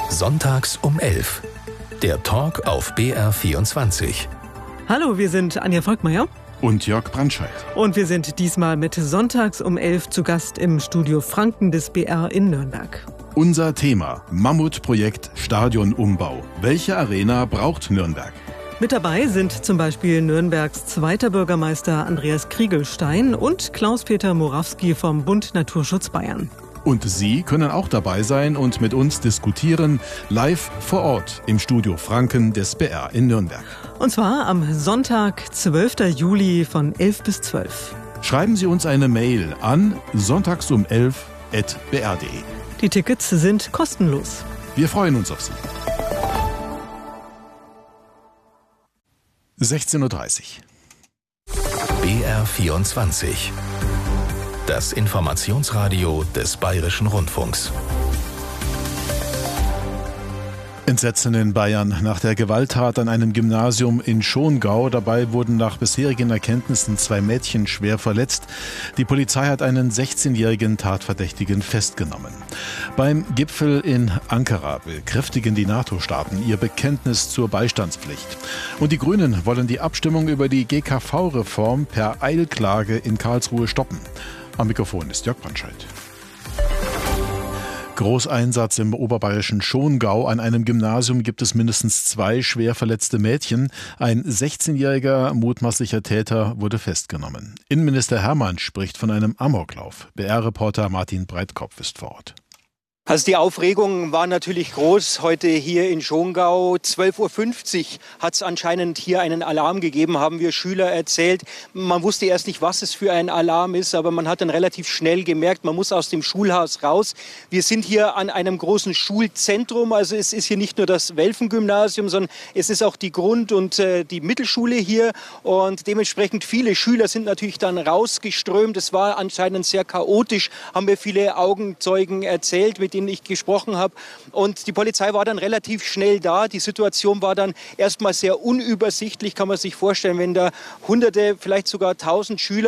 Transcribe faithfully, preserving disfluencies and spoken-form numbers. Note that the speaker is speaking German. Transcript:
Sonntags um elf. Der Talk auf B R vierundzwanzig. Hallo, wir sind Anja Volkmeier und Jörg Brandscheid. Und wir sind diesmal mit Sonntags um elf zu Gast im Studio Franken des B R in Nürnberg. Unser Thema: Mammutprojekt Stadionumbau. Welche Arena braucht Nürnberg? Mit dabei sind zum Beispiel Nürnbergs zweiter Bürgermeister Andreas Kriegelstein und Klaus-Peter Morawski vom Bund Naturschutz Bayern. Und Sie können auch dabei sein und mit uns diskutieren, live vor Ort im Studio Franken des B R in Nürnberg. Und zwar am Sonntag, zwölften Juli von elf bis zwölf. Schreiben Sie uns eine Mail an sonntags um elf at b r punkt d e. Die Tickets sind kostenlos. Wir freuen uns auf Sie. sechzehn Uhr dreißig. B R vierundzwanzig. Das Informationsradio des Bayerischen Rundfunks. Entsetzen in Bayern nach der Gewalttat an einem Gymnasium in Schongau. Dabei wurden nach bisherigen Erkenntnissen zwei Mädchen schwer verletzt. Die Polizei hat einen sechzehnjährigen Tatverdächtigen festgenommen. Beim Gipfel in Ankara bekräftigen die NATO-Staaten ihr Bekenntnis zur Beistandspflicht. Und die Grünen wollen die Abstimmung über die G K V-Reform per Eilklage in Karlsruhe stoppen. Am Mikrofon ist Jörg Brandscheid. Großeinsatz im oberbayerischen Schongau. An einem Gymnasium gibt es mindestens zwei schwer verletzte Mädchen. Ein sechzehnjähriger mutmaßlicher Täter wurde festgenommen. Innenminister Hermann spricht von einem Amoklauf. B R-Reporter Martin Breitkopf ist vor Ort. Also die Aufregung war natürlich groß heute hier in Schongau. zwölf Uhr fünfzig hat es anscheinend hier einen Alarm gegeben, haben wir Schüler erzählt. Man wusste erst nicht, was es für ein Alarm ist, aber man hat dann relativ schnell gemerkt, man muss aus dem Schulhaus raus. Wir sind hier an einem großen Schulzentrum, also es ist hier nicht nur das Welfen-Gymnasium, sondern es ist auch die Grund- und äh, die Mittelschule hier. Und dementsprechend viele Schüler sind natürlich dann rausgeströmt. Es war anscheinend sehr chaotisch, haben mir viele Augenzeugen erzählt, mit denen ich gesprochen habe. Und die Polizei war dann relativ schnell da. Die Situation war dann erstmal sehr unübersichtlich, kann man sich vorstellen, wenn da Hunderte, vielleicht sogar tausend Schüler